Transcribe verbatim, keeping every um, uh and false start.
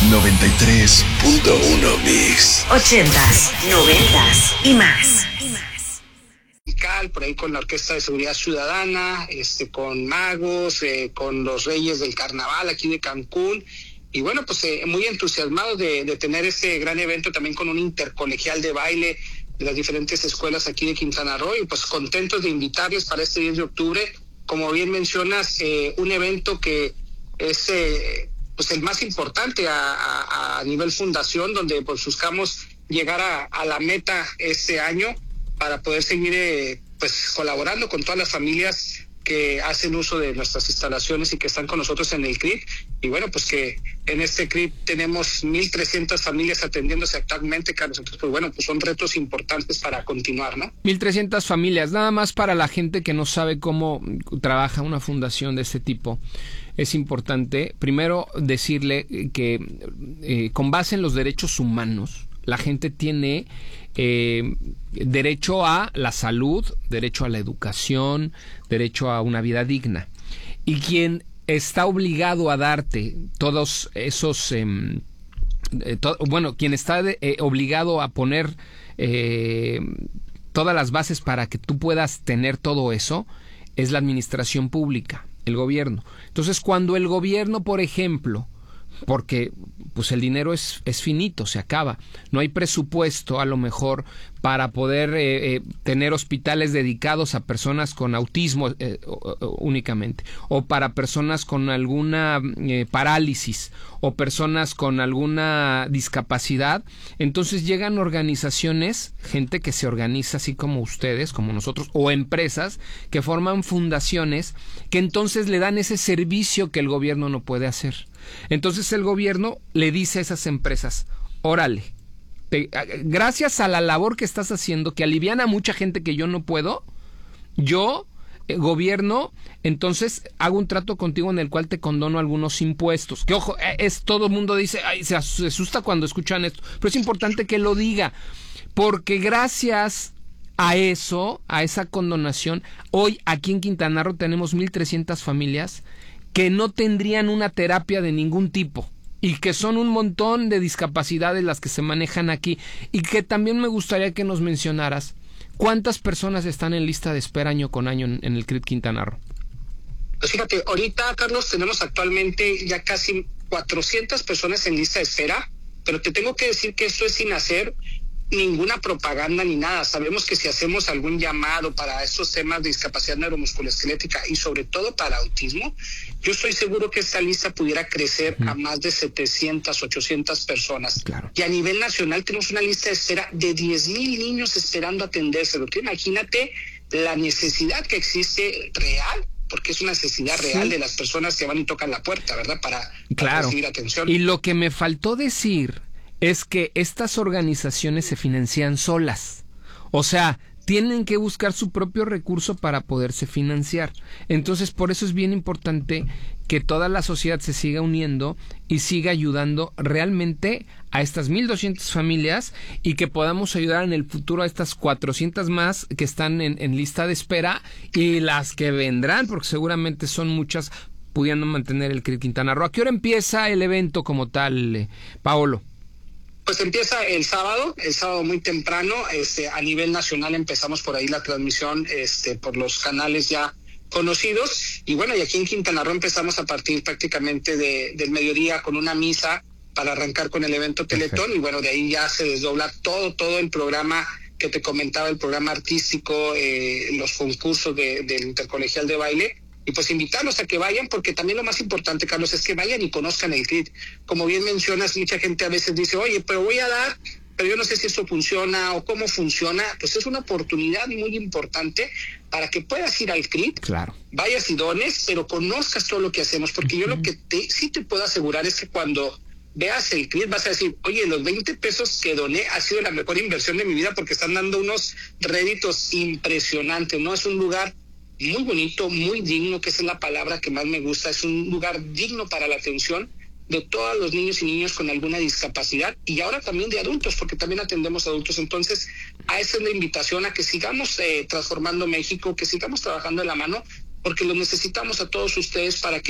noventa y tres punto uno Mix. Ochentas, noventas y más. Por ahí con la Orquesta de Seguridad Ciudadana, este, con Magos, eh, con los Reyes del Carnaval aquí de Cancún. Y bueno, pues eh, muy entusiasmados de, de tener este gran evento también con un intercolegial de baile de las diferentes escuelas aquí de Quintana Roo. Y pues contentos de invitarles para este diez de octubre. Como bien mencionas, eh, un evento que es eh, pues el más importante a, a, a nivel fundación, donde pues buscamos llegar a, a la meta este año para poder seguir eh, pues colaborando con todas las familias que hacen uso de nuestras instalaciones y que están con nosotros en el C R I P. Y bueno, pues que en este C R I P tenemos mil trescientas familias atendiéndose actualmente, Carlos. Entonces, pues bueno, pues son retos importantes para continuar, ¿no? mil trescientas familias, nada más para la gente que no sabe cómo trabaja una fundación de este tipo. Es importante, primero, decirle que eh, con base en los derechos humanos, la gente tiene eh, derecho a la salud, derecho a la educación, derecho a una vida digna. Y quien está obligado a darte todos esos, eh, eh, to, bueno, quien está de, eh, obligado a poner eh, todas las bases para que tú puedas tener todo eso, es la administración pública, el gobierno. Entonces, cuando el gobierno, por ejemplo, porque pues el dinero es, es finito, se acaba. No hay presupuesto a lo mejor para poder eh, eh, tener hospitales dedicados a personas con autismo eh, o, o, únicamente, o para personas con alguna eh, parálisis, o personas con alguna discapacidad. Entonces llegan organizaciones, gente que se organiza así como ustedes, como nosotros, o empresas que forman fundaciones que entonces le dan ese servicio que el gobierno no puede hacer. Entonces el gobierno le dice a esas empresas, órale, te, gracias a la labor que estás haciendo, que aliviana a mucha gente que yo no puedo, yo, eh, gobierno, entonces hago un trato contigo en el cual te condono algunos impuestos. Que ojo, es todo el mundo dice, ay, se asusta cuando escuchan esto, pero es importante que lo diga, porque gracias a eso, a esa condonación, hoy aquí en Quintana Roo tenemos mil trescientas familias que no tendrían una terapia de ningún tipo y que son un montón de discapacidades las que se manejan aquí, y que también me gustaría que nos mencionaras cuántas personas están en lista de espera año con año en, en el C R I P Quintana Roo. Pues fíjate, ahorita, Carlos, tenemos actualmente ya casi cuatrocientas personas en lista de espera, pero te tengo que decir que esto es sin hacer ninguna propaganda ni nada. Sabemos que si hacemos algún llamado para estos temas de discapacidad neuromusculoesquelética y sobre todo para autismo, yo estoy seguro que esta lista pudiera crecer uh-huh. a más de setecientas, ochocientas personas. Claro. Y a nivel nacional tenemos una lista de espera de diez mil niños esperando atenderse. Imagínate la necesidad que existe real, porque es una necesidad real sí. de las personas que van y tocan la puerta, ¿verdad? Para, para claro. recibir atención. Y lo que me faltó decir es que estas organizaciones se financian solas. O sea, tienen que buscar su propio recurso para poderse financiar. Entonces, por eso es bien importante que toda la sociedad se siga uniendo y siga ayudando realmente a estas mil doscientas familias, y que podamos ayudar en el futuro a estas cuatrocientas más que están en, en lista de espera, y las que vendrán, porque seguramente son muchas, pudiendo mantener el C R I P Quintana Roo. ¿A qué hora empieza el evento como tal, eh, Paolo? Pues empieza el sábado, el sábado muy temprano. Este, a nivel nacional empezamos por ahí la transmisión este, por los canales ya conocidos. Y bueno, y aquí en Quintana Roo empezamos a partir prácticamente de, del mediodía con una misa para arrancar con el evento Teletón. Perfecto. Y bueno, de ahí ya se desdobla todo, todo el programa que te comentaba, el programa artístico, eh, los concursos de, del intercolegial de baile. Y pues invitarlos a que vayan, porque también lo más importante, Carlos, es que vayan y conozcan el C R I P. Como bien mencionas, mucha gente a veces dice, oye, pero voy a dar, pero yo no sé si esto funciona o cómo funciona. Pues es una oportunidad muy importante para que puedas ir al C R I P, claro. vayas y dones, pero conozcas todo lo que hacemos, porque uh-huh. yo lo que te, sí te puedo asegurar es que cuando veas el C R I P vas a decir, oye, los veinte pesos que doné ha sido la mejor inversión de mi vida, porque están dando unos réditos impresionantes, ¿no? Es un lugar muy bonito, muy digno, que esa es la palabra que más me gusta. Es un lugar digno para la atención de todos los niños y niñas con alguna discapacidad, y ahora también de adultos, porque también atendemos adultos. Entonces, a esa es la invitación, a que sigamos eh, transformando México, que sigamos trabajando de la mano, porque lo necesitamos a todos ustedes para que